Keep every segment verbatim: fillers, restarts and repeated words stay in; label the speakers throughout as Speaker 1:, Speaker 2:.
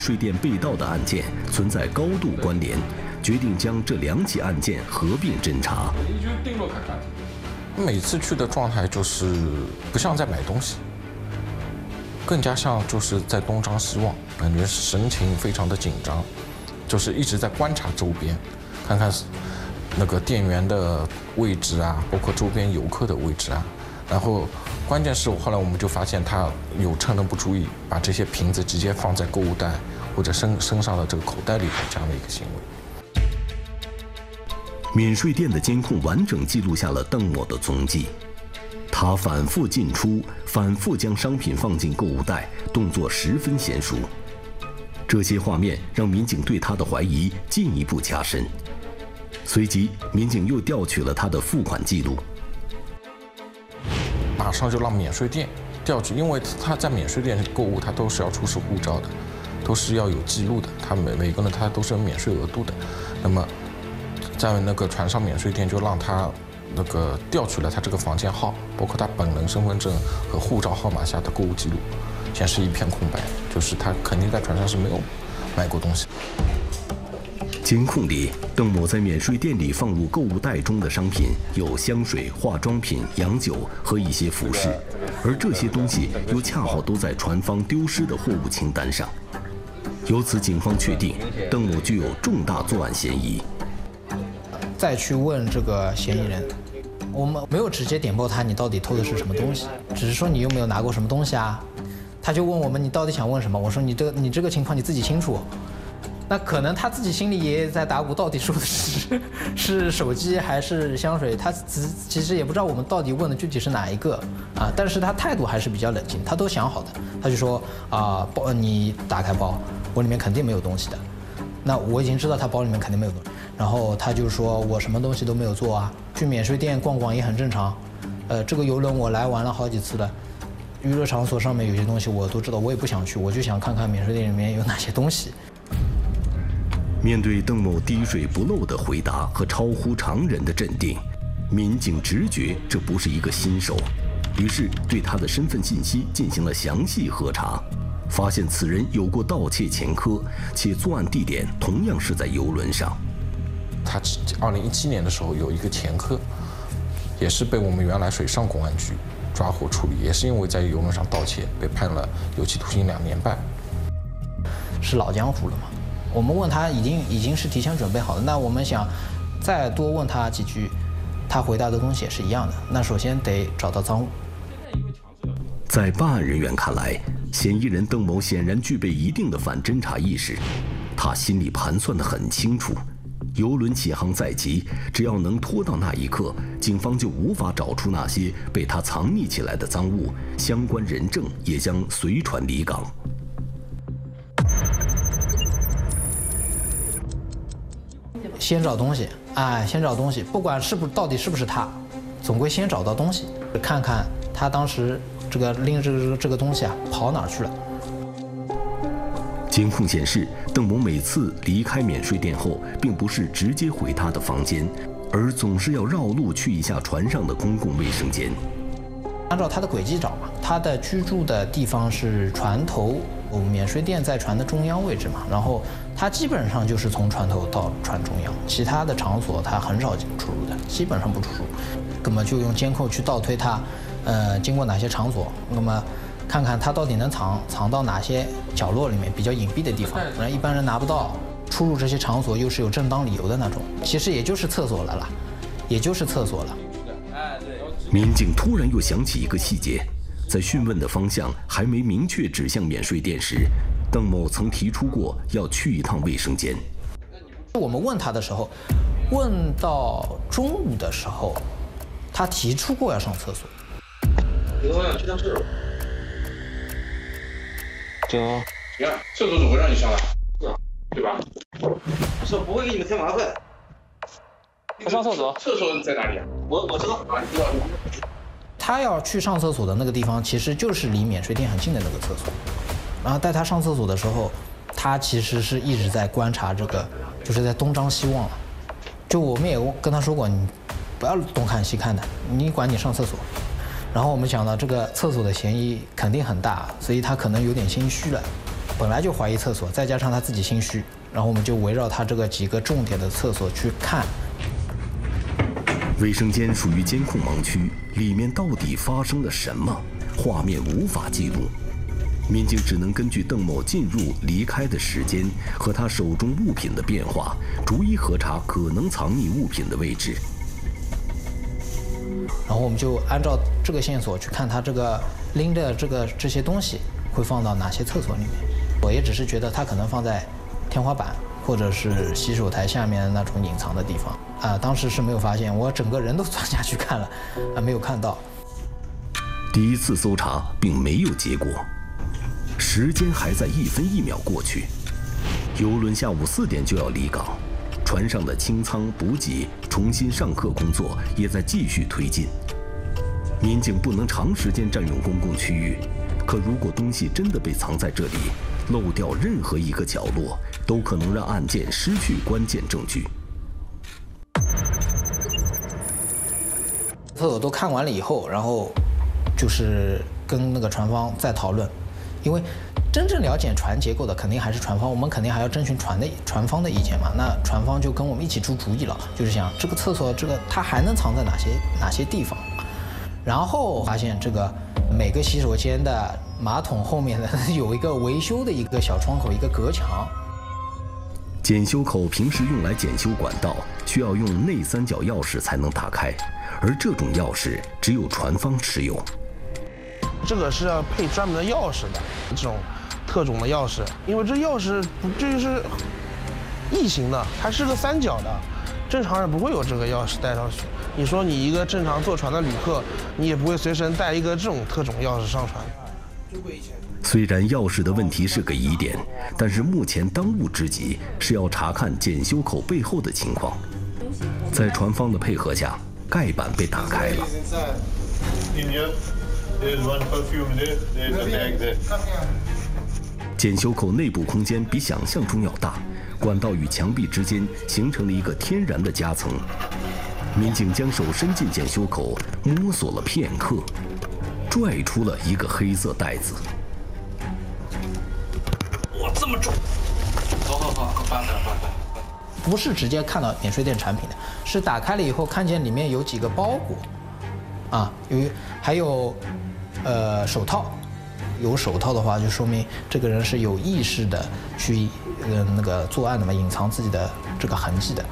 Speaker 1: 税店被盗的案件存在高度关联，决定将这两起案件合并侦查。
Speaker 2: 每次去的状态就是不像在买东西，更加像就是在东张西望，感觉神情非常的紧张，就是一直在观察周边，看看那个店员的位置啊，包括周边游客的位置啊。然后关键是后来我们就发现他有趁人不注意，把这些瓶子直接放在购物袋或者身身上的这个口袋里头这样的一个行为。
Speaker 1: 免税店的监控完整记录下了邓某的踪迹，他反复进出，反复将商品放进购物袋，动作十分娴熟。这些画面让民警对他的怀疑进一步加深。随即，民警又调取了他的付款记录，
Speaker 2: 马上就让免税店调取，因为他在免税店购物，他都是要出示护照的，都是要有记录的，他每每个人他都是有免税额度的。那么，在那个船上免税店就让他那个调取了他这个房间号，包括他本人身份证和护照号码下的购物记录，显示一片空白，就是他肯定在船上是没有买过东西。
Speaker 1: 监控里，邓某在免税店里放入购物袋中的商品有香水、化妆品、洋酒和一些服饰，而这些东西又恰好都在船方丢失的货物清单上。由此，警方确定邓某具有重大作案嫌疑。
Speaker 3: 再去问这个嫌疑人，我们没有直接点破他你到底偷的是什么东西，只是说你有没有拿过什么东西啊？他就问我们你到底想问什么？我说你这个你这个情况你自己清楚。那可能他自己心里也在打鼓，到底说的是是手机还是香水？他其实也不知道我们到底问的具体是哪一个啊。但是他态度还是比较冷静，他都想好的。他就说啊，包你打开包，我里面肯定没有东西的。那我已经知道他包里面肯定没有东西。然后他就说我什么东西都没有做啊，去免税店逛逛也很正常。呃，这个游轮我来玩了好几次了，娱乐场所上面有些东西我都知道，我也不想去，我就想看看免税店里面有哪些东西。
Speaker 1: 面对邓某滴水不漏的回答和超乎常人的镇定，民警直觉这不是一个新手，于是对他的身份信息进行了详细核查，发现此人有过盗窃前科，且作案地点同样是在游轮上。
Speaker 2: 他二零一七年的时候有一个前科，也是被我们原来水上公安局抓获处理，也是因为在游轮上盗窃被判了有期徒刑两年半。
Speaker 3: 是老江湖了嘛？我们问他已经已经是提前准备好的，那我们想再多问他几句，他回答的东西也是一样的。那首先得找到赃物。
Speaker 1: 在办案人员看来，嫌疑人邓某显然具备一定的反侦查意识，他心里盘算得很清楚。游轮起航在即，只要能拖到那一刻，警方就无法找出那些被他藏匿起来的赃物，相关人证也将随船离港。
Speaker 3: 先找东西，哎，先找东西，不管是不到底是不是他，总归先找到东西，看看他当时这个拎着这个这个东西啊跑哪儿去了。
Speaker 1: 监控显示，邓某每次离开免税店后，并不是直接回他的房间，而总是要绕路去一下船上的公共卫生间。
Speaker 3: 按照他的轨迹找嘛，他的居住的地方是船头，免税店在船的中央位置嘛，然后他基本上就是从船头到船中央，其他的场所他很少出入的，基本上不出入。那么就用监控去倒推他，呃，经过哪些场所，那么看看他到底能藏藏到哪些角落里面比较隐蔽的地方，不然一般人拿不到。出入这些场所又是有正当理由的那种，其实也就是厕所了啦，也就是厕所了。
Speaker 1: 民警突然又想起一个细节，在讯问的方向还没明确指向免税店时，邓某曾提出过要去一趟卫生间。
Speaker 3: 我们问他的时候，问到中午的时候，他提出过要上厕所。
Speaker 4: 我想去趟厕所。
Speaker 2: 这，
Speaker 4: 你看厕所总会让你上来，是吧？对吧？我说不会给你们添麻烦。
Speaker 5: 他上厕所？
Speaker 4: 厕所在哪里啊？我我知道啊，你知道。
Speaker 3: 他要去上厕所的那个地方，其实就是离免税店很近的那个厕所。然后带他上厕所的时候，他其实是一直在观察这个，就是在东张西望了。就我们也跟他说过，你不要东看西看的，你管你上厕所。然后我们想到这个厕所的嫌疑肯定很大，所以他可能有点心虚了。 本来就怀疑厕所，再加上他自己心虚，然后我们就围绕他这个几个重点的厕所去看。
Speaker 1: 卫生间属于监控盲区，里面到底发生了什么？画面无法记录，民警只能根据邓某进入、离开的时间和他手中物品的变化，逐一核查可能藏匿物品的位置。
Speaker 3: 然后我们就按照这个线索去看他这个拎的这个这些东西会放到哪些厕所里面。我也只是觉得他可能放在天花板或者是洗手台下面那种隐藏的地方啊，当时是没有发现，我整个人都钻下去看了，啊，没有看到。
Speaker 1: 第一次搜查并没有结果，时间还在一分一秒过去，邮轮下午四点就要离港，船上的清仓补给、重新上课工作也在继续推进。民警不能长时间占用公共区域，可如果东西真的被藏在这里，漏掉任何一个角落，都可能让案件失去关键证据。
Speaker 3: 厕所都看完了以后，然后就是跟那个船方再讨论，因为真正了解船结构的肯定还是船方，我们肯定还要征询船的船方的意见嘛。那船方就跟我们一起出主意了，就是想这个厕所这个它还能藏在哪些哪些地方。然后发现这个每个洗手间的马桶后面的有一个维修的一个小窗口，一个隔墙。
Speaker 1: 检修口平时用来检修管道，需要用内三角钥匙才能打开，而这种钥匙只有船方持有。
Speaker 6: 这个是要配专门的钥匙的，这种特种的钥匙，因为这钥匙不这就是异形的，还是个三角的，正常人不会有这个钥匙带上去。你说你一个正常坐船的旅客，你也不会随身带一个这种特种钥匙上船。
Speaker 1: 虽然钥匙的问题是个疑点，但是目前当务之急是要查看检修口背后的情况。在船方的配合下，盖板被打开了。检修口内部空间比想象中要大，管道与墙壁之间形成了一个天然的夹层。民警将手伸进检修口，摸索了片刻，拽出了一个黑色袋子。
Speaker 4: 哇，这么重！好好好，搬的搬的。
Speaker 3: 不是直接看到免税店产品的，是打开了以后看见里面有几个包裹，啊，有还有呃手套，有手套的话就说明这个人是有意识的去呃那个作案的嘛，隐藏自己的这个痕迹的。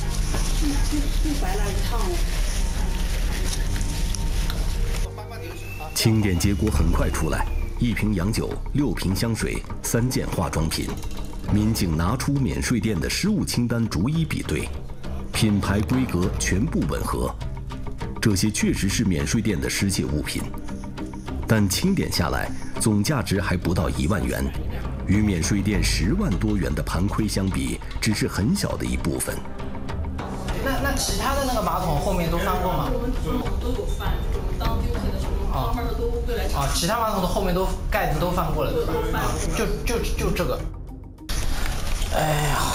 Speaker 1: 清点结果很快出来，一瓶洋酒、六瓶香水、三件化妆品。民警拿出免税店的失物清单逐一比对，品牌规格全部吻合，这些确实是免税店的失窃物品。但清点下来，总价值还不到一万元，与免税店十万多元的盘亏相比，只是很小的一部分。
Speaker 3: 那那其他的那个马桶后面都翻过吗？
Speaker 7: 我们都有翻，我们当丢客的时候，慢慢的都会来查。
Speaker 3: 啊，其他马桶的后面都盖子都翻过了，对吧？啊，就就就这个。哎呀，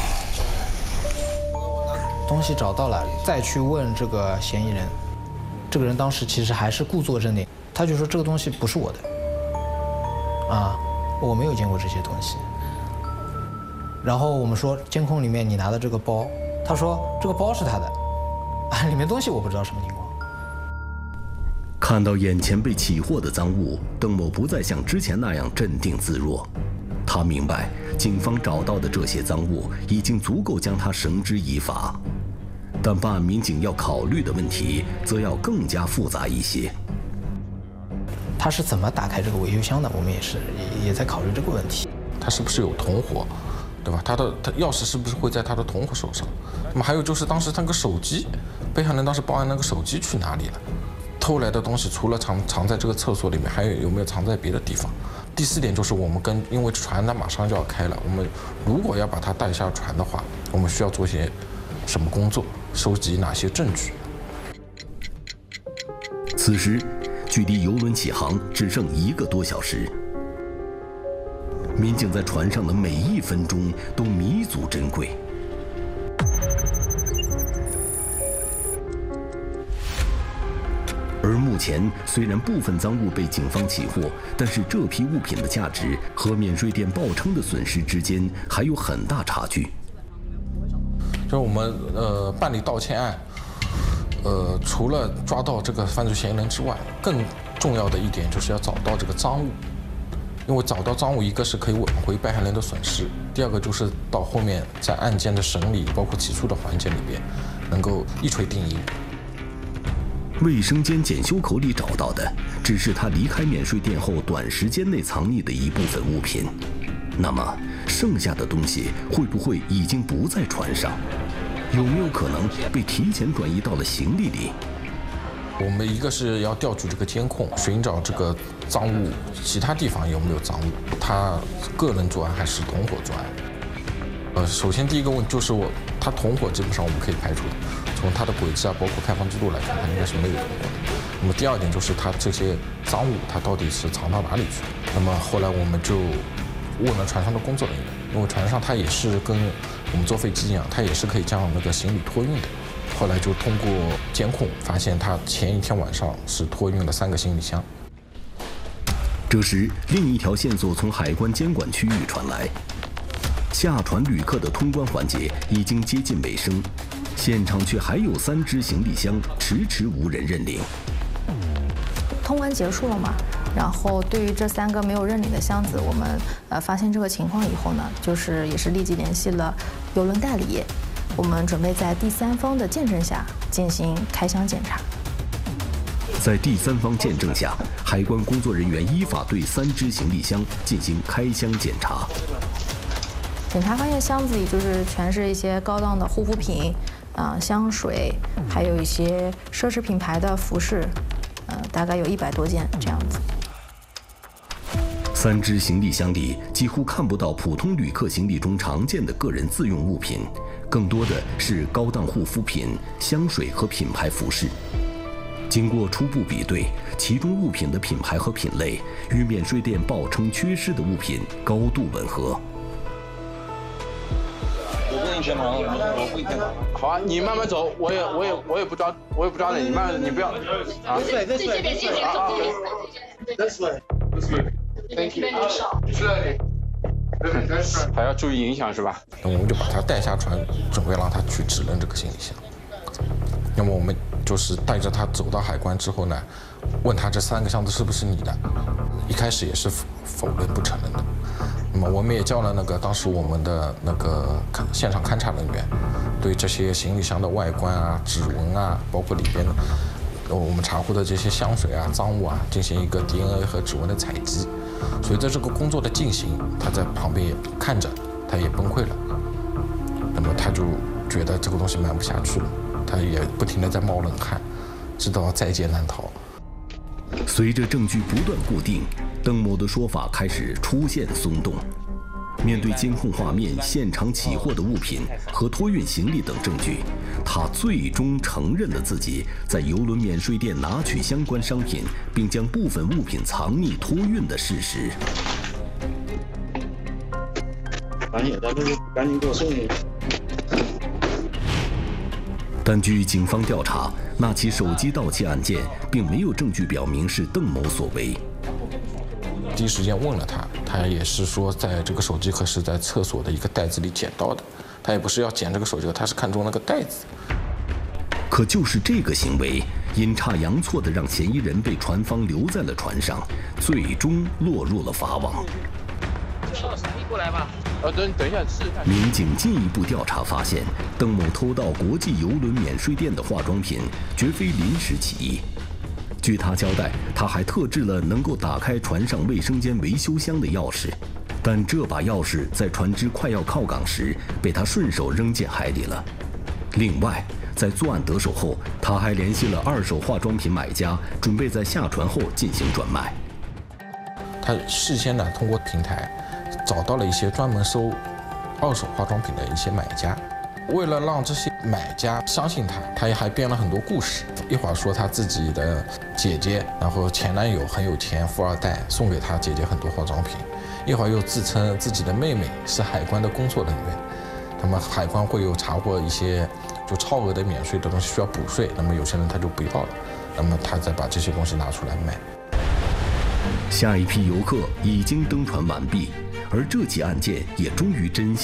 Speaker 3: 东西找到了，再去问这个嫌疑人，这个人当时其实还是故作镇定，他就说这个东西不是我的，啊，我没有见过这些东西。然后我们说监控里面你拿的这个包，他说这个包是他的，啊，里面东西我不知道什么情况。
Speaker 1: 看到眼前被起获的赃物，邓某不再像之前那样镇定自若。他明白，警方找到的这些赃物已经足够将他绳之以法，但办案民警要考虑的问题则要更加复杂一些。
Speaker 3: 他是怎么打开这个维修箱的？我们也是也也在考虑这个问题。
Speaker 2: 他是不是有同伙，对吧？他的他钥匙是不是会在他的同伙手上？那么还有就是当时那个手机，被害人当时报案那个手机去哪里了？偷来的东西除了藏藏在这个厕所里面，还有有没有藏在别的地方？第四点就是我们跟，因为船它马上就要开了，我们如果要把它带下船的话，我们需要做些什么工作，收集哪些证据？
Speaker 1: 此时，距离邮轮起航只剩一个多小时，民警在船上的每一分钟都弥足珍贵。 而目前虽然部分赃物被警方起获，但是这批物品的价值和免税店报称的损失之间还有很大差距。
Speaker 2: 就是我们呃办理盗窃案，呃除了抓到这个犯罪嫌疑人之外，更重要的一点就是要找到这个赃物。因为找到赃物，一个是可以挽回被害人的损失，第二个就是到后面在案件的审理，包括起诉的环节里边，能够一锤定音。
Speaker 1: 卫生间检修口里找到的，只是他离开免税店后短时间内藏匿的一部分物品。那么，剩下的东西会不会已经不在船上？有没有可能被提前转移到了行李里？
Speaker 2: 我们一个是要调取这个监控，寻找这个赃物，其他地方有没有赃物，他个人作案还是同伙作案？呃，首先第一个问就是我，他同伙基本上我们可以排除的，从他的轨迹啊，包括开房记录来看，他应该是没有同伙的。那么第二点就是他这些赃物，他到底是藏到哪里去？那么后来我们就问了船上的工作人员，因为船上他也是跟我们坐飞机一样，他也是可以将那个行李托运的。后来就通过监控发现，他前一天晚上是托运了三个行李箱。
Speaker 1: 这时，另一条线索从海关监管区域传来，下船旅客的通关环节已经接近尾声，现场却还有三只行李箱迟迟无人认领。
Speaker 8: 通关结束了嘛？然后对于这三个没有认领的箱子，我们呃发现这个情况以后呢，就是也是立即联系了邮轮代理。我们准备在第三方的见证下进行开箱检查。
Speaker 1: 在第三方见证下，海关工作人员依法对三只行李箱进行开箱检查。
Speaker 8: 检查发现箱子里就是全是一些高档的护肤品，啊、呃、香水，还有一些奢侈品牌的服饰，呃，大概有一百多件这样子。
Speaker 1: 三只行李箱里几乎看不到普通旅客行李中常见的个人自用物品，更多的是高档护肤品、香水和品牌服饰。经过初步比对，其中物品的品牌和品类与免税店报称缺失的物品高度吻合。
Speaker 4: 我问一天忙，我问一天忙。
Speaker 5: 好啊，你慢慢走，我也我也我也不抓，我也不抓你，你慢，你不要啊。
Speaker 4: 对对对对对啊 ，This way, this way. Thank you.
Speaker 5: 还要注意影响是吧？
Speaker 2: 那我们就把他带下船，准备让他去指认这个行李箱。那么我们就是带着他走到海关之后呢，问他这三个箱子是不是你的？一开始也是否认不承认的。那么我们也叫了那个当时我们的那个现场勘查人员，对这些行李箱的外观啊、指纹啊，包括里边的我们查获的这些香水啊、赃物啊，进行一个 D N A 和指纹的采集。随着这个工作的进行，他在旁边也看着，他也崩溃了。那么他就觉得这个东西瞒不下去了，他也不停地在冒冷汗，知道在劫难逃。
Speaker 1: 随着证据不断固定，邓某的说法开始出现松动。面对监控画面、现场起获的物品和托运行李等证据，他最终承认了自己在邮轮免税店拿取相关商品，并将部分物品藏匿托运的事实。
Speaker 4: 赶紧的，就是赶紧给我送进去。
Speaker 1: 但据警方调查，那起手机盗窃案件并没有证据表明是邓某所为。
Speaker 2: 第一时间问了他，他也是说在这个手机壳是在厕所的一个袋子里捡到的，他也不是要捡这个手机壳，他是看中那个袋子。
Speaker 1: 可就是这个行为，阴差阳错地让嫌疑人被船方留在了船上，最终落入了法网。
Speaker 5: 过来吧。呃，等等一下，试看。
Speaker 1: 民警进一步调查发现，邓某偷盗国际邮轮免税店的化妆品，绝非临时起意。据他交代，他还特制了能够打开船上卫生间维修箱的钥匙，但这把钥匙在船只快要靠港时，被他顺手扔进海里了。另外，在作案得手后，他还联系了二手化妆品买家，准备在下船后进行转卖。
Speaker 2: 他事先呢，通过平台找到了一些专门收二手化妆品的一些买家。为了让这些买家相信他，他也还编了很多故事。一会儿说他自己的姐姐，然后前男友很有钱，富二代，送给他姐姐很多化妆品；一会儿又自称自己的妹妹是海关的工作人员，那么海关会有查获一些就超额的免税的东西需要补税，那么有些人他就不要了， 那么他再把这些东西拿出来卖。
Speaker 1: 下一批游客已经登船完毕，而这起案件也终于真相